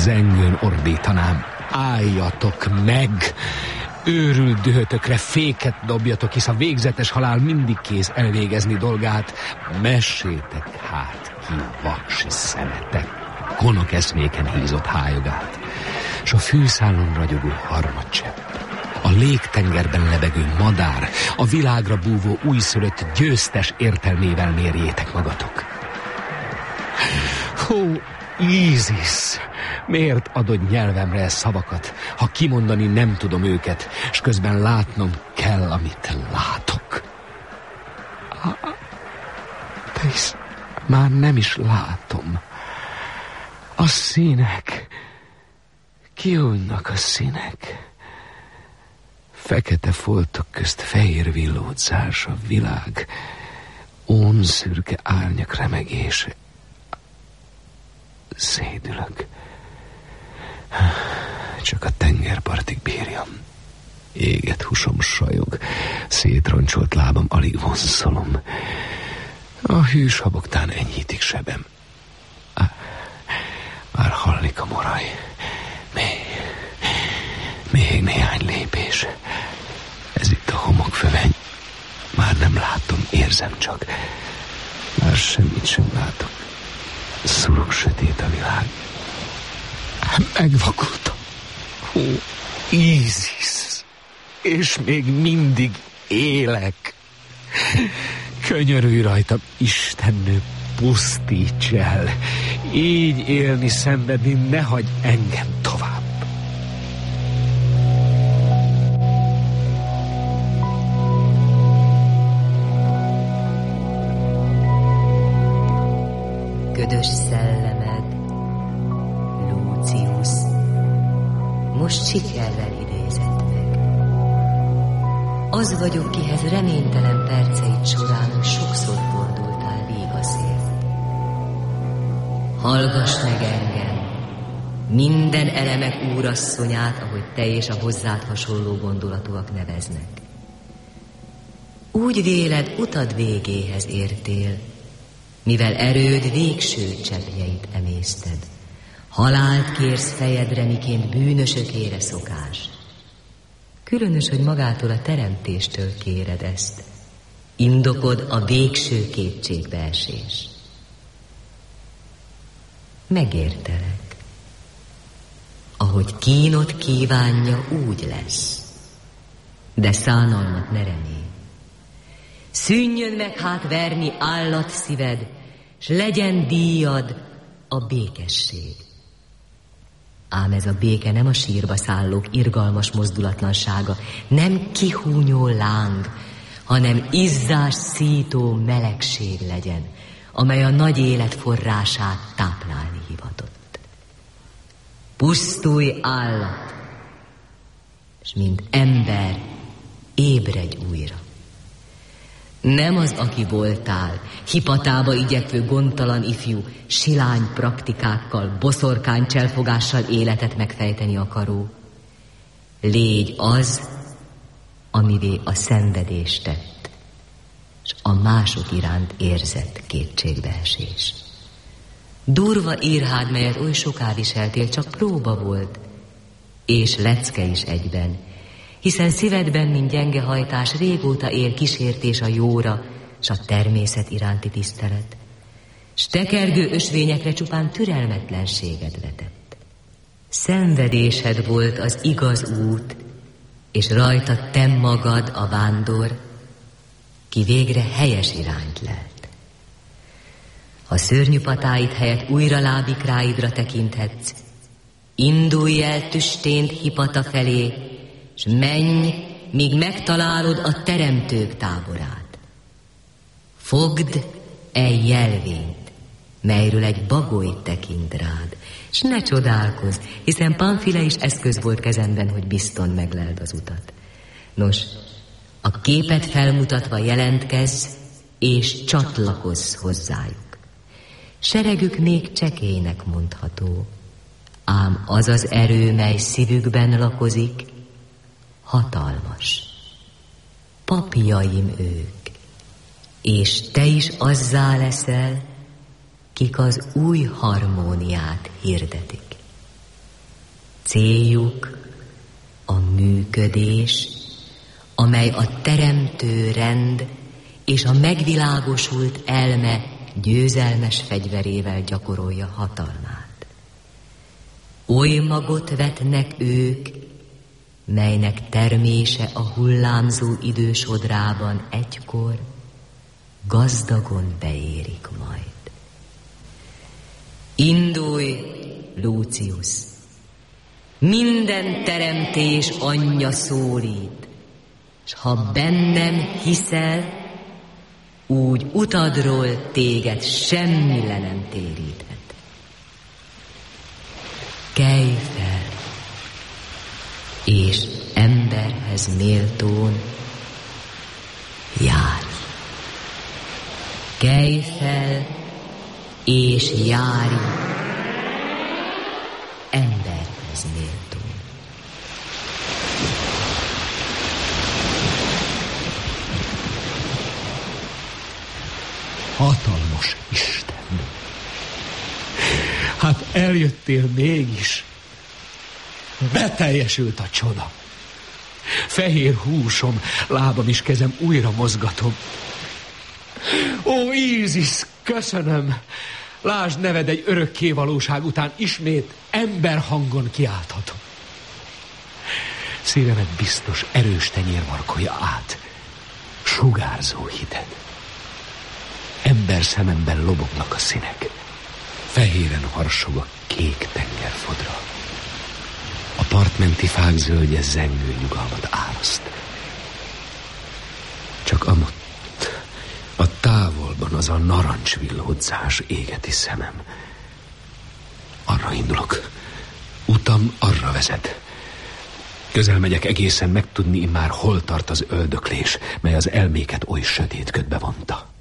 zengőn ordítanám: álljatok meg! Őrült dühötökre féket dobjatok, hisz a végzetes halál mindig kész elvégezni dolgát. Messétek hát ki vaksi szemetek, konok eszméken hízott hájogát, s a fűszálon ragyogó harmadcsepp, a légtengerben lebegő madár, a világra búvó újszülött győztes értelmével mérjétek magatok. Hó, Ízisz, miért adod nyelvemre szavakat, ha kimondani nem tudom őket, s közben látnom kell, amit látok? De hisz már nem is látom. A színek, kiújnak a színek. Fekete foltok közt fehér villódzás, a világ ónszürke árnyak remegése. Szédülök. Csak a tengerpartig bírjam. Éget húsom sajog, szétroncsolt lábam alig vonszolom. A hűs haboktán enyhítik sebem. Már hallik a moraj. Még néhány lépés. Ez itt a homokföveny. Már nem látom, érzem csak. Már semmit sem látok. Szurok sötét a világ. Megvakultam. Hú, Ízisz, és még mindig élek. Könyörülj rajtam, Istennő, pusztíts el. Így élni, szenvedni, ne hagyj engem tovább. Ködös szellemed, Lucius, most sikerrel idézett meg. Az vagyok, kihez reménytelen perceid során sokszor fordultál vígaszért. Hallgass meg engem, minden elemek úrasszonyát, ahogy te és a hozzád hasonló gondolatúak neveznek. Úgy véled, utad végéhez értél, mivel erőd végső cseppjeit emészted. Halált kérsz fejedre, miként bűnösökére szokás. Különös, hogy magától a teremtéstől kéred ezt. Indokod a végső kétségbeesés. Megértelek. Ahogy kínod kívánja, úgy lesz. De szánalmat ne remélj. Szűnjön meg hát verni állatszíved, s legyen díjad a békesség. Ám ez a béke nem a sírba szállók irgalmas mozdulatlansága, nem kihúnyó láng, hanem izzás szító melegség legyen, amely a nagy élet forrását táplálni hivatott. Pusztulj állat, s mint ember ébredj újra. Nem az, aki voltál, hipatába igyekvő gondtalan ifjú, silány praktikákkal, boszorkány cselfogással életet megfejteni akaró. Légy az, amivé a szenvedés tett, s a mások iránt érzett kétségbeesés. Durva írhád, melyet oly soká viseltél, csak próba volt, és lecke is egyben, hiszen szívedben, mint gyenge hajtás, régóta él kísértés a jóra, s a természet iránti tisztelet, s tekergő ösvényekre csupán türelmetlenséged vetett. Szenvedésed volt az igaz út, és rajta te magad a vándor, ki végre helyes irányt lelt. Ha szörnyű patáid helyett újra lábikráidra tekinthetsz, indulj el tüstént Hipata felé, s menj, míg megtalálod a teremtők táborát. Fogd egy jelvényt, melyről egy bagoly tekint rád, s ne csodálkozz, hiszen Pamfile is eszköz volt kezemben, hogy bizton megleld az utat. Nos, a képet felmutatva jelentkezz, és csatlakozz hozzájuk. Seregük még csekélynek mondható, ám az az erő, mely szívükben lakozik, hatalmas. Papjaim ők, és te is azzá leszel, kik az új harmóniát hirdetik. Céljuk a működés, amely a teremtő rend és a megvilágosult elme győzelmes fegyverével gyakorolja hatalmát. Oly magot vetnek ők, melynek termése a hullámzó idősodrában egykor gazdagon beérik majd. Indulj, Lucius! Minden teremtés anyja szólít, s ha bennem hiszel, úgy utadról téged semmi le nem téríthet. Kelj fel, és emberhez méltón járj. Kelj fel, és járj emberhez méltón. Hatalmas Isten! Hát eljöttél mégis. Beteljesült a csoda. Fehér húsom, lábam és kezem újra mozgatom. Ó, Ízisz, köszönöm! Lásd, neved egy örökké valóság után ismét emberhangon kiálthatom. Szívemet biztos erős tenyér markolja át. Sugárzó hideg. Ember szememben lobognak a színek. Fehéren harsog a kék tengerfodra. A partmenti fák zöldje zengő nyugalmat áraszt. Csak amott, a távolban az a narancsvillódzás égeti szemem. Arra indulok. Utam arra vezet. Közel megyek egészen megtudni immár, hol tart az öldöklés, mely az elméket oly sötét ködbe vonta.